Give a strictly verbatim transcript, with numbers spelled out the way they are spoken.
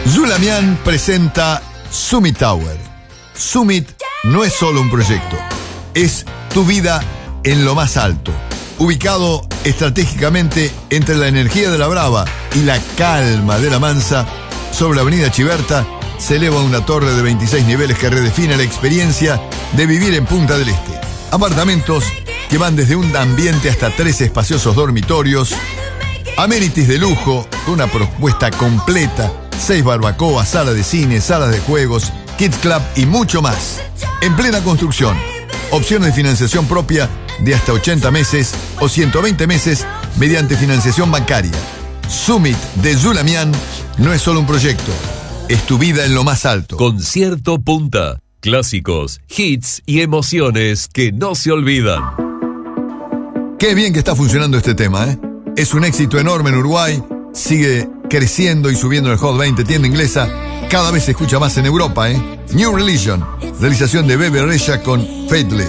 Zulamian presenta Summit Tower. Summit no es solo un proyecto, es tu vida en lo más alto. Ubicado estratégicamente entre la energía de la Brava y la calma de la Mansa, sobre la avenida Chiberta, se eleva una torre de veintiséis niveles que redefine la experiencia de vivir en Punta del Este. Apartamentos que van desde un ambiente hasta tres espaciosos dormitorios, amenities de lujo, con una propuesta completa, seis barbacoas, sala de cine, salas de juegos, kids club y mucho más. En plena construcción, opciones de financiación propia de hasta ochenta meses o ciento veinte meses mediante financiación bancaria. Summit de Zulamian no es solo un proyecto, es tu vida en lo más alto. Concierto Punta. Clásicos, hits y emociones que no se olvidan. Qué bien que está funcionando este tema, ¿eh? Es un éxito enorme en Uruguay, sigue creciendo y subiendo en el Hot veinte, tienda inglesa, cada vez se escucha más en Europa, ¿eh? New Religion, realización de Bebe Rexha con Faithless.